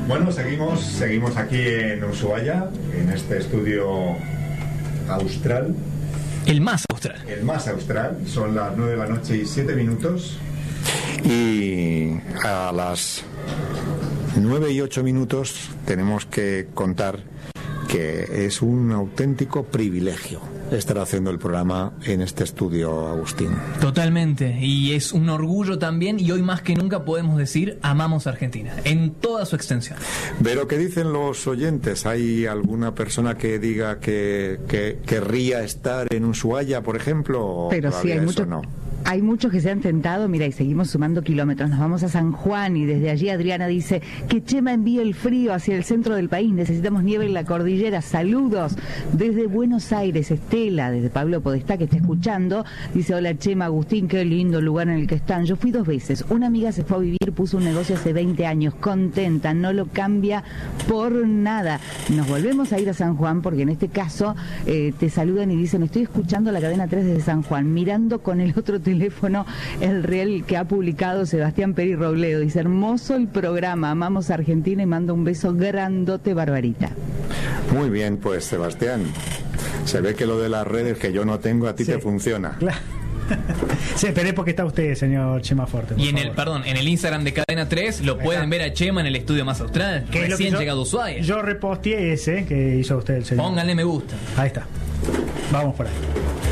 Bueno, seguimos aquí en Ushuaia, en este estudio austral. El más austral. El más austral. Son las 9:07 y a las 9:08 tenemos que contar que es un auténtico privilegio estar haciendo el programa en este estudio, Agustín. Totalmente, y es un orgullo también, y hoy más que nunca podemos decir amamos a Argentina, en toda su extensión. Pero ¿qué dicen los oyentes? ¿Hay alguna persona que diga que querría estar en Ushuaia, por ejemplo? Pero sí, hay muchos. No. Hay muchos que se han tentado, mira, y seguimos sumando kilómetros. Nos vamos a San Juan y desde allí Adriana dice que Chema envíe el frío hacia el centro del país. Necesitamos nieve en la cordillera. Saludos desde Buenos Aires. Estela, desde Pablo Podestá, que está escuchando, dice: hola Chema, Agustín, qué lindo lugar en el que están. Yo fui 2 veces. Una amiga se fue a vivir, puso un negocio hace 20 años. Contenta, no lo cambia por nada. Nos volvemos a ir a San Juan porque en este caso te saludan y dicen: estoy escuchando la cadena 3 desde San Juan, mirando con el otro teléfono el reel que ha publicado Sebastián Peri Robledo. Dice: hermoso el programa, amamos a Argentina, y manda un beso grandote, Barbarita. Muy bien, pues Sebastián, se ve que lo de las redes que yo no tengo a ti te funciona. Claro. Sí, pero es porque está usted, señor Chema Forte. Y en el Instagram de Cadena 3 lo pueden ver a Chema en el estudio más austral, que recién llegado a Ushuaia. Yo reposteé ese que hizo usted, el señor. Pónganle me gusta. Ahí está. Vamos por ahí.